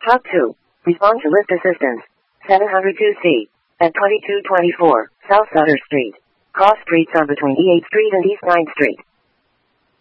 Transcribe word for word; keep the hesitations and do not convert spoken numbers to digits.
Talk to. Respond to lift assistance. seven oh two C. At twenty-two twenty-four South Sutter Street. Cross streets are between E eighth Street and East ninth Street.